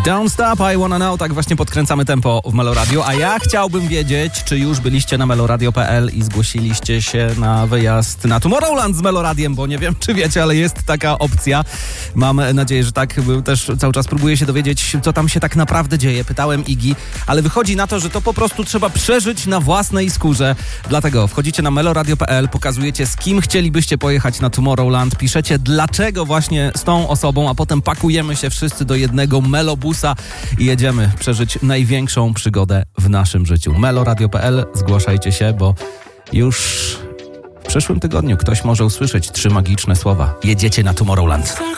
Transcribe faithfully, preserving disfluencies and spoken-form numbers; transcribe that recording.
Don't Stop, I Wanna Know. Tak właśnie podkręcamy tempo w Meloradio. A ja chciałbym wiedzieć, czy już byliście na meloradio kropka p l i zgłosiliście się na wyjazd na Tomorrowland z Meloradiem, bo nie wiem, czy wiecie, ale jest taka opcja. Mam nadzieję, że tak. Też cały czas próbuję się dowiedzieć, co tam się tak naprawdę dzieje. Pytałem Igi, ale wychodzi na to, że to po prostu trzeba przeżyć na własnej skórze. Dlatego wchodzicie na meloradio kropka p l, pokazujecie, z kim chcielibyście pojechać na Tomorrowland, piszecie dlaczego właśnie z tą osobą, a potem pakujemy się wszyscy do jednego melobusa i jedziemy przeżyć największą przygodę w naszym życiu. meloradio kropka p l, zgłaszajcie się, bo już w przyszłym tygodniu ktoś może usłyszeć trzy magiczne słowa. Jedziecie na Tomorrowland.